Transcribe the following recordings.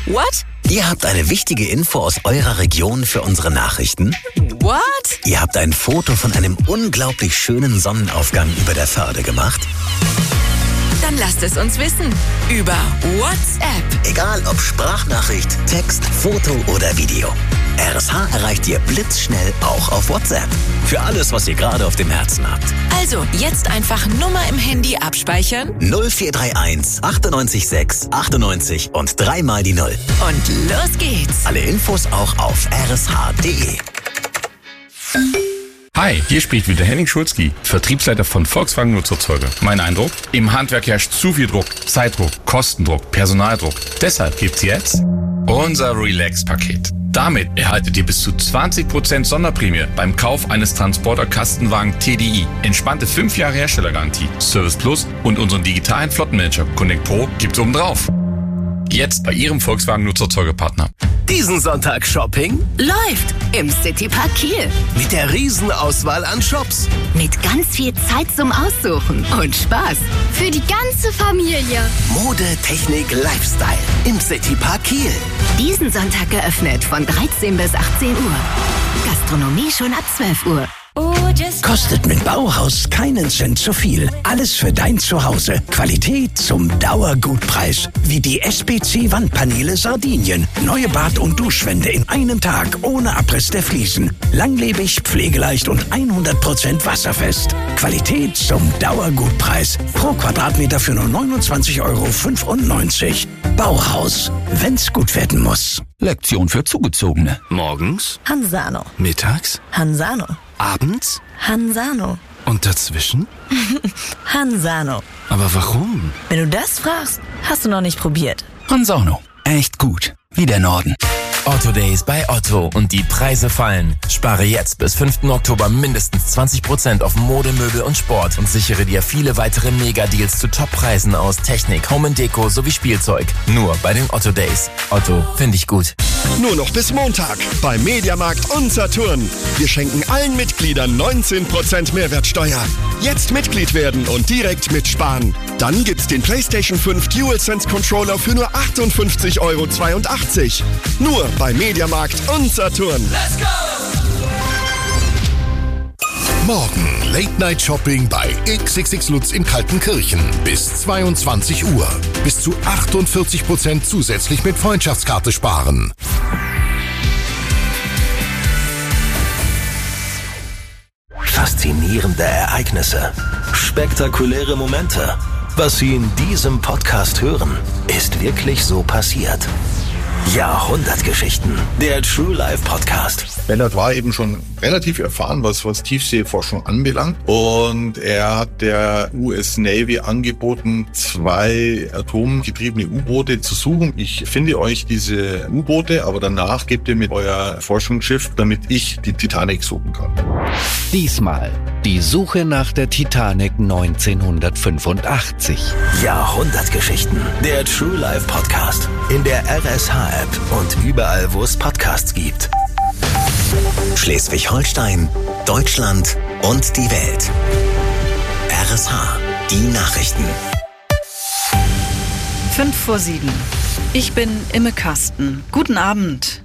What? Ihr habt eine wichtige Info aus eurer Region für unsere Nachrichten? What? Ihr habt ein Foto von einem unglaublich schönen Sonnenaufgang über der Förde gemacht? Dann lasst es uns wissen. Über WhatsApp. Egal ob Sprachnachricht, Text, Foto oder Video. RSH erreicht ihr blitzschnell auch auf WhatsApp. Für alles, was ihr gerade auf dem Herzen habt. Also, jetzt einfach Nummer im Handy abspeichern. 0431 98 6 98 und 3 mal die 0. Und los geht's. Alle Infos auch auf rsh.de. Hi, hier spricht wieder Henning Schulzki, Vertriebsleiter von Volkswagen Nutzerzeuge. Mein Eindruck? Im Handwerk herrscht zu viel Druck, Zeitdruck, Kostendruck, Personaldruck. Deshalb gibt's jetzt unser Relax-Paket. Damit erhaltet ihr bis zu 20% Sonderprämie beim Kauf eines Transporter-Kastenwagen TDI. Entspannte 5 Jahre Herstellergarantie, Service Plus und unseren digitalen Flottenmanager Connect Pro gibt's obendrauf. Jetzt bei Ihrem Volkswagen Nutzerzeugepartner. Diesen Sonntag Shopping Läuft im Citypark Kiel. mit der Riesenauswahl an Shops. Mit ganz viel Zeit zum Aussuchen und Spaß. Für die ganze Familie. Mode, Technik, Lifestyle im Citypark Kiel. Diesen Sonntag geöffnet von 13 bis 18 Uhr. Gastronomie schon ab 12 Uhr. Kostet mit Bauhaus keinen Cent zu viel. Alles für dein Zuhause. Qualität zum Dauergutpreis. Wie die SPC-Wandpaneele Sardinien. Neue Bad- und Duschwände in einem Tag ohne Abriss der Fliesen. Langlebig, pflegeleicht und 100% wasserfest. Qualität zum Dauergutpreis. Pro Quadratmeter für nur 29,95 €. Bauhaus. Wenn's gut werden muss. Lektion für Zugezogene. Morgens, Hansano. mittags, Hansano. abends Hansano. und dazwischen? Hansano. Aber warum? Wenn du das fragst, hast du noch nicht probiert. Hanzano. Echt gut. Wie der Norden. Otto Days bei Otto und die Preise fallen. Spare jetzt bis 5. Oktober mindestens 20% auf Mode, Möbel und Sport und sichere dir viele weitere Mega-Deals zu Top-Preisen aus Technik, Home & Deko sowie Spielzeug. Nur bei den Otto Days. Otto, finde ich gut. Nur noch bis Montag bei Mediamarkt und Saturn. Wir schenken allen Mitgliedern 19% Mehrwertsteuer. Jetzt Mitglied werden und direkt mitsparen. Dann gibt's den PlayStation 5 DualSense Controller für nur 58,82 €. Nur bei Mediamarkt und Saturn. Let's go! Morgen Late Night Shopping bei XXX Lutz in Kaltenkirchen bis 22 Uhr. Bis zu 48% zusätzlich mit Freundschaftskarte sparen. Faszinierende Ereignisse. Spektakuläre Momente. Was Sie in diesem Podcast hören, ist wirklich so passiert. Jahrhundertgeschichten. Der True Life Podcast. Bellard war eben schon relativ erfahren, was Tiefseeforschung anbelangt. Und er hat der US Navy angeboten, 2 atomgetriebene U-Boote zu suchen. Ich finde euch diese U-Boote, aber danach gebt ihr mir euer Forschungsschiff, damit ich die Titanic suchen kann. Diesmal die Suche nach der Titanic 1985. Jahrhundertgeschichten. Der True Life Podcast. In der RSH-App und überall, wo es Podcasts gibt. Schleswig-Holstein, Deutschland und die Welt. RSH, die Nachrichten. 5:07. Ich bin Imme Kasten. Guten Abend.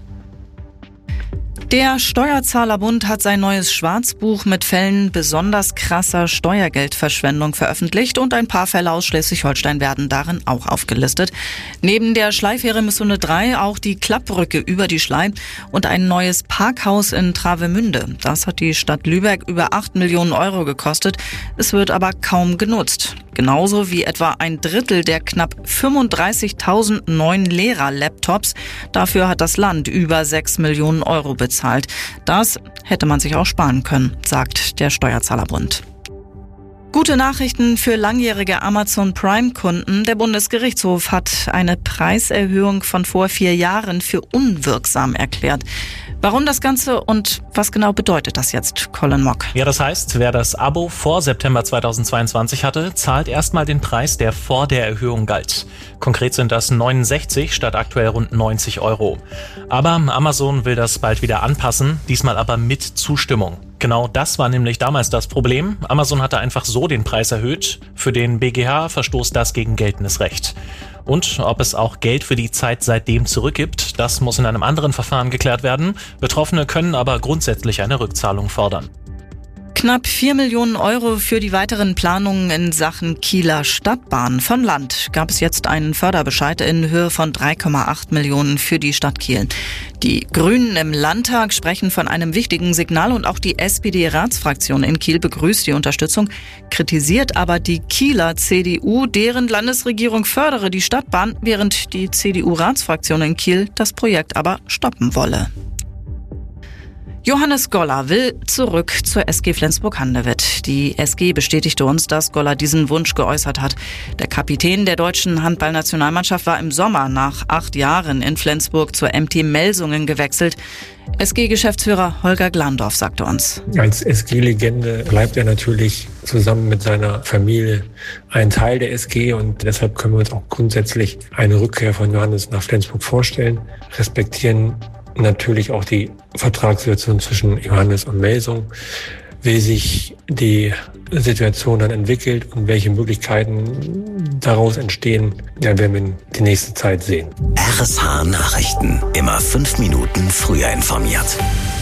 Der Steuerzahlerbund hat sein neues Schwarzbuch mit Fällen besonders krasser Steuergeldverschwendung veröffentlicht und ein paar Fälle aus Schleswig-Holstein werden darin auch aufgelistet. Neben der Schleifähre Misssunde 3 auch die Klappbrücke über die Schlei und ein neues Parkhaus in Travemünde. Das hat die Stadt Lübeck über 8 Millionen € gekostet. Es wird aber kaum genutzt. Genauso wie etwa ein Drittel der knapp 35.000 neuen Lehrer-Laptops. Dafür hat das Land über 6 Millionen € bezahlt. Das hätte man sich auch sparen können, sagt der Steuerzahlerbund. Gute Nachrichten für langjährige Amazon Prime-Kunden. Der Bundesgerichtshof hat eine Preiserhöhung von vor 4 Jahren für unwirksam erklärt. Warum das Ganze und was genau bedeutet das jetzt, Colin Mock? Ja, das heißt, wer das Abo vor September 2022 hatte, zahlt erstmal den Preis, der vor der Erhöhung galt. Konkret sind das 69 statt aktuell rund 90 €. Aber Amazon will das bald wieder anpassen, diesmal aber mit Zustimmung. Genau das war nämlich damals das Problem. Amazon hatte einfach so den Preis erhöht. Für den BGH verstoßt das gegen geltendes Recht. Und ob es auch Geld für die Zeit seitdem zurückgibt, das muss in einem anderen Verfahren geklärt werden. Betroffene können aber grundsätzlich eine Rückzahlung fordern. Knapp 4 Millionen Euro für die weiteren Planungen in Sachen Kieler Stadtbahn. Vom Land gab es jetzt einen Förderbescheid in Höhe von 3,8 Millionen für die Stadt Kiel. Die Grünen im Landtag sprechen von einem wichtigen Signal und auch die SPD-Ratsfraktion in Kiel begrüßt die Unterstützung, kritisiert aber die Kieler CDU, deren Landesregierung fördere die Stadtbahn, während die CDU-Ratsfraktion in Kiel das Projekt aber stoppen wolle. Johannes Goller will zurück zur SG Flensburg-Handewitt. Die SG bestätigte uns, dass Goller diesen Wunsch geäußert hat. Der Kapitän der deutschen Handballnationalmannschaft war im Sommer nach 8 Jahren in Flensburg zur MT Melsungen gewechselt. SG-Geschäftsführer Holger Glandorf sagte uns: Als SG-Legende bleibt er natürlich zusammen mit seiner Familie ein Teil der SG und deshalb können wir uns auch grundsätzlich eine Rückkehr von Johannes nach Flensburg vorstellen, respektieren natürlich auch die Vertragssituation zwischen Johannes und Melsung, wie sich die Situation dann entwickelt und welche Möglichkeiten daraus entstehen, ja, werden wir in die nächste Zeit sehen. RSH Nachrichten, immer 5 Minuten früher informiert.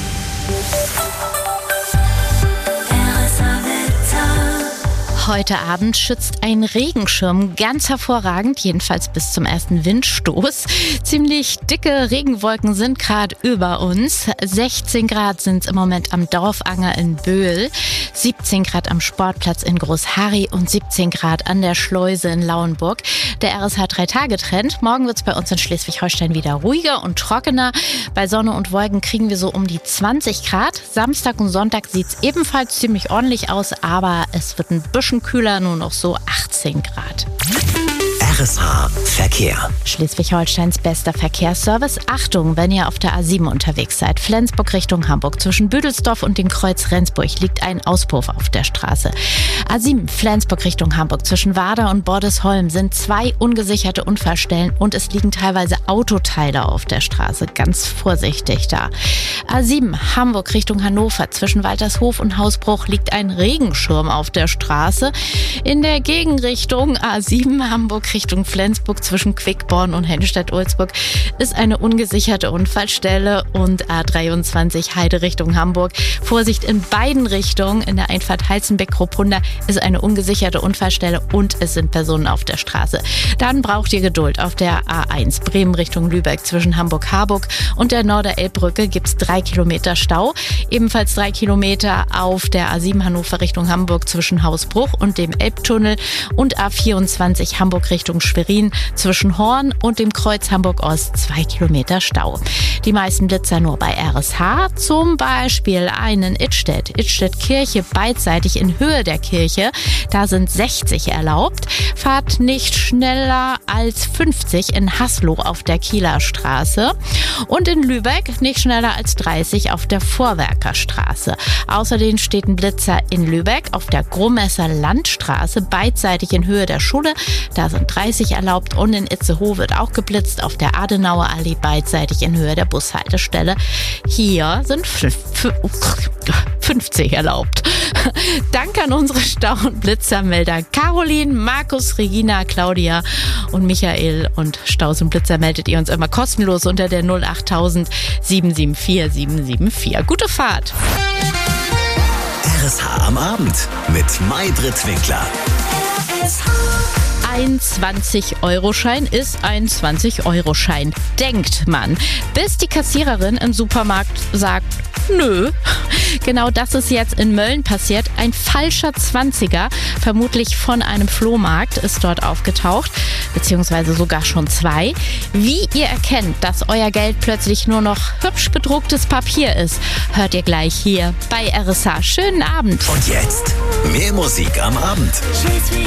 Heute Abend schützt ein Regenschirm ganz hervorragend, jedenfalls bis zum ersten Windstoß. Ziemlich dicke Regenwolken sind gerade über uns. 16 Grad sind es im Moment am Dorfanger in Böhl, 17 Grad am Sportplatz in Großharry und 17 Grad an der Schleuse in Lauenburg. Der RSH 3-Tage-Trend. Morgen wird es bei uns in Schleswig-Holstein wieder ruhiger und trockener. Bei Sonne und Wolken kriegen wir so um die 20 Grad. Samstag und Sonntag sieht es ebenfalls ziemlich ordentlich aus, aber es wird ein bisschen kühler, nur noch so 18 Grad. RSH Verkehr. Schleswig-Holsteins bester Verkehrsservice. Achtung, wenn ihr auf der A7 unterwegs seid. Flensburg Richtung Hamburg. Zwischen Büdelsdorf und dem Kreuz Rendsburg liegt ein Auspuff auf der Straße. A7 Flensburg Richtung Hamburg. Zwischen Warder und Bordesholm sind 2 ungesicherte Unfallstellen und es liegen teilweise Autoteile auf der Straße. Ganz vorsichtig da. A7 Hamburg Richtung Hannover. Zwischen Waltershof und Hausbruch liegt ein Regenschirm auf der Straße. In der Gegenrichtung A7 Hamburg Richtung Flensburg zwischen Quickborn und Hennstedt-Ulzburg ist eine ungesicherte Unfallstelle und A23 Heide Richtung Hamburg. Vorsicht in beiden Richtungen. In der Einfahrt Heizenbeck-Kruppunda ist eine ungesicherte Unfallstelle und es sind Personen auf der Straße. Dann braucht ihr Geduld. Auf der A1 Bremen Richtung Lübeck zwischen Hamburg-Harburg und der Norderelbbrücke gibt es 3 Kilometer Stau. Ebenfalls 3 Kilometer auf der A7 Hannover Richtung Hamburg zwischen Hausbruch und dem Elbtunnel und A24 Hamburg Richtung Schwerin zwischen Horn und dem Kreuz Hamburg-Ost 2 Kilometer Stau. Die meisten Blitzer nur bei RSH, zum Beispiel einen Idstedt-Kirche beidseitig in Höhe der Kirche. Da sind 60 erlaubt. Fahrt nicht schneller als 50 in Haslow auf der Kieler Straße und in Lübeck nicht schneller als 30 auf der Vorwerkerstraße. Außerdem steht ein Blitzer in Lübeck auf der Gromesser Landstraße beidseitig in Höhe der Schule. Da sind 30 erlaubt und in Itzehoe wird auch geblitzt auf der Adenauer Allee beidseitig in Höhe der Bushaltestelle. Hier sind 50 erlaubt. Danke an unsere Stau- und Blitzermelder Caroline, Markus, Regina, Claudia und Michael. Und Staus und Blitzer meldet ihr uns immer kostenlos unter der 08000 774 774. Gute Fahrt! RSH am Abend mit Maybrit Winkler. Ein 20-Euro-Schein ist ein 20-Euro-Schein, denkt man. Bis die Kassiererin im Supermarkt sagt, nö. Genau das ist jetzt in Mölln passiert. Ein falscher 20er, vermutlich von einem Flohmarkt, ist dort aufgetaucht, beziehungsweise sogar schon 2. Wie ihr erkennt, dass euer Geld plötzlich nur noch hübsch bedrucktes Papier ist, hört ihr gleich hier bei RSH. Schönen Abend. Und jetzt mehr Musik am Abend.